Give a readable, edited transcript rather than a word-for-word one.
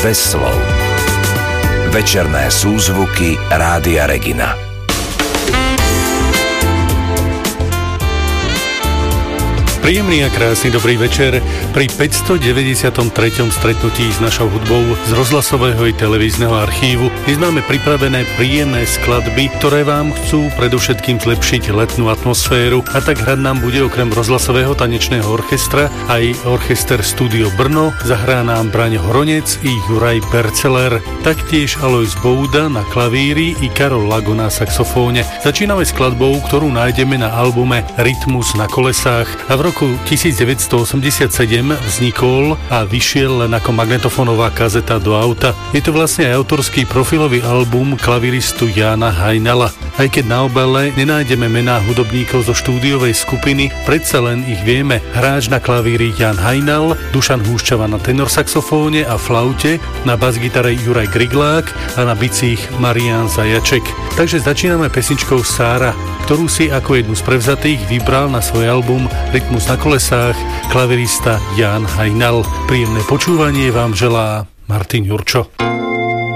bez slov. Večerné súzvuky Rádia Regina. Príjemný a krásny dobrý večer pri 593. stretnutí s našou hudbou z rozhlasového i televízneho archívu. Dnes máme pripravené príjemné skladby, ktoré vám chcú predovšetkým zlepšiť letnú atmosféru, a tak hrať nám bude okrem rozhlasového tanečného orchestra aj orchester Studio Brno, zahrá nám Braňo Hronec i Juraj Perceler, taktiež Alojz Bouda na klavíri i Karol Lago na saxofóne. Začíname skladbou, ktorú nájdeme na albume Rytmus na kolesách, a v roku 1987 vznikol a vyšiel len ako magnetofónová kazeta do auta. Je to vlastne aj autorský profilový album klaviristu Jána Hajnala. Aj keď na obale nenájdeme mená hudobníkov zo štúdiovej skupiny, predsa len ich vieme. Hráč na klavíri Ján Hajnal, Dušan Húščava na tenorsaxofóne a flaute, na basgitare Juraj Griglák a na bicích Marián Zajaček. Takže začíname pesničkou Sára, ktorú si ako jednu z prevzatých vybral na svoj album Rytmus na kolesách klavirista Ján Hajnal. Príjemné počúvanie vám želá Martin Jurčo.